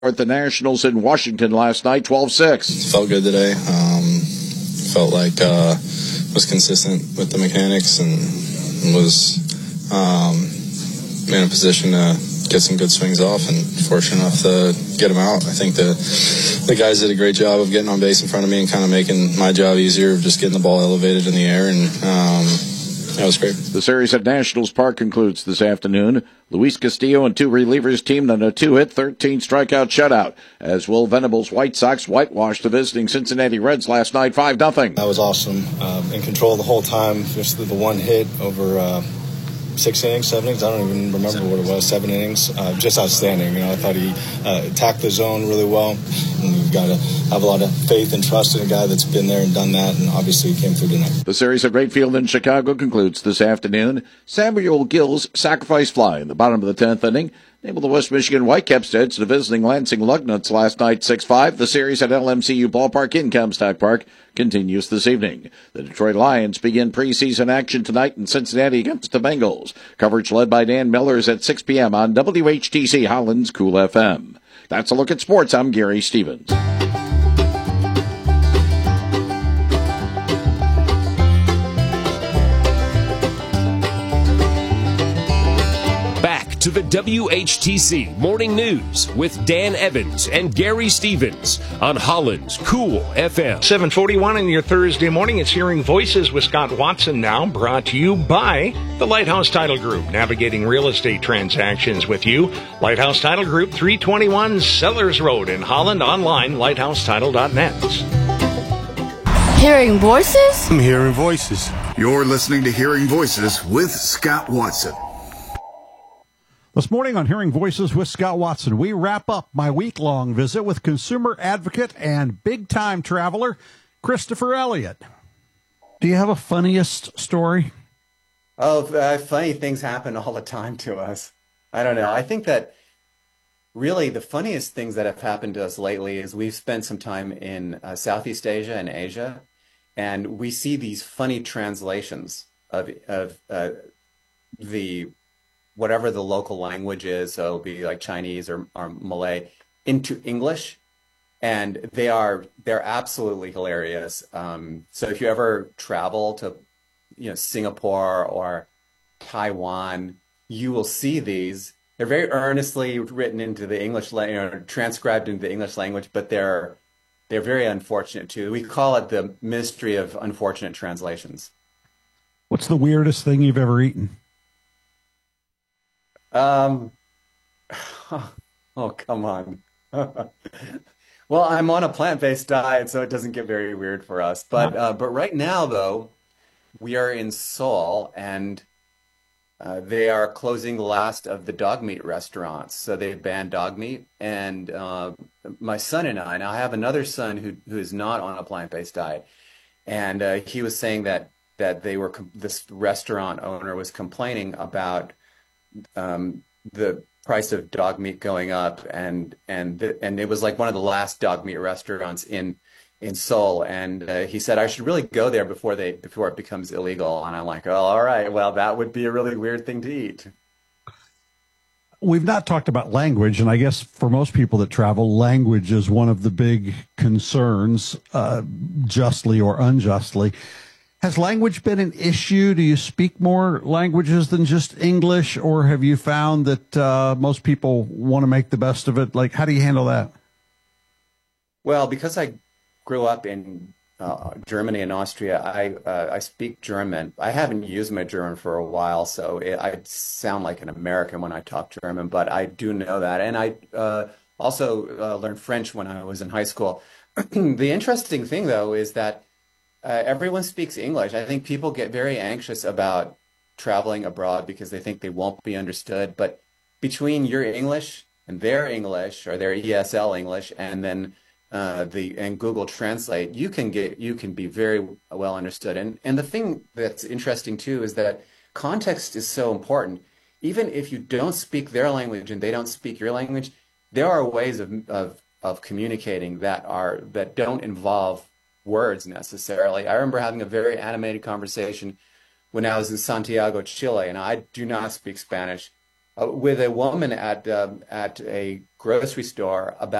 The Nationals in Washington last night, 12-6. Felt good today. Felt like was consistent with the mechanics and was in a position to get some good swings off and fortunate enough to get them out. I think the guys did a great job of getting on base in front of me and kind of making my job easier of just getting the ball elevated in the air, and that was great. The series at Nationals Park concludes this afternoon. Luis Castillo and two relievers teamed on a 2-hit, 13-strikeout shutout as Will Venable's White Sox whitewashed the visiting Cincinnati Reds last night 5-0. That was awesome. In control the whole time. Just the one hit over 6 innings, 7 innings. I don't even remember what it was. 7 innings. Just outstanding. I thought he attacked the zone really well. And you've got to have a lot of faith and trust in a guy that's been there and done that, and obviously he came through tonight. The series at Wright Field in Chicago concludes this afternoon. Samuel Gill's sacrifice fly in the bottom of the 10th inning enabled the West Michigan Whitecaps to edge the visiting Lansing Lugnuts last night 6-5. The series at LMCU Ballpark in Comstock Park continues this evening. The Detroit Lions begin preseason action tonight in Cincinnati against the Bengals. Coverage led by Dan Millers at 6 p.m. on WHTC Holland's Cool FM. That's a look at sports. I'm Gary Stevens. To the WHTC Morning News with Dan Evans and Gary Stevens on Holland's Cool FM. 7:41 in your Thursday morning. It's Hearing Voices with Scott Watson now, brought to you by the Lighthouse Title Group, navigating real estate transactions with you. Lighthouse Title Group, 321 Sellers Road in Holland, online, lighthousetitle.net. Hearing Voices? I'm Hearing Voices. You're listening to Hearing Voices with Scott Watson. This morning on Hearing Voices with Scott Watson, we wrap up my week-long visit with consumer advocate and big-time traveler, Christopher Elliott. Do you have a funniest story? Oh, funny things happen all the time to us. I don't know. I think that really the funniest things that have happened to us lately is we've spent some time in Southeast Asia and Asia, and we see these funny translations of the whatever the local language is, so it'll be like Chinese or Malay, into English, and they're absolutely hilarious. So if you ever travel to, Singapore or Taiwan, you will see these. They're very earnestly written into the English, transcribed into the English language, but they're very unfortunate too. We call it the mystery of unfortunate translations. What's the weirdest thing you've ever eaten? Oh, come on. Well, I'm on a plant-based diet, so it doesn't get very weird for us. But right now, though, we are in Seoul, and they are closing the last of the dog meat restaurants. So they've banned dog meat. And my son and I, now I have another son who is not on a plant-based diet, and he was saying that this restaurant owner was complaining about the price of dog meat going up, and it was like one of the last dog meat restaurants in Seoul, and he said I should really go there before it becomes illegal. And I'm like, oh, all right, well, that would be a really weird thing to eat. We've not talked about language, and I guess for most people that travel, language is one of the big concerns, justly or unjustly. Has language been an issue? Do you speak more languages than just English, or have you found that most people want to make the best of it? Like, how do you handle that? Well, because I grew up in Germany and Austria, I speak German. I haven't used my German for a while, so I sound like an American when I talk German, but I do know that. And I also learned French when I was in high school. The interesting thing, though, is that everyone speaks English. I think people get very anxious about traveling abroad because they think they won't be understood. But between your English and their English, or their ESL English, and then and Google Translate, you can be very well understood. And the thing that's interesting too is that context is so important. Even if you don't speak their language and they don't speak your language, there are ways of communicating that don't involve words necessarily. I remember having a very animated conversation when I was in Santiago, Chile, and I do not speak Spanish. with a woman at a grocery store about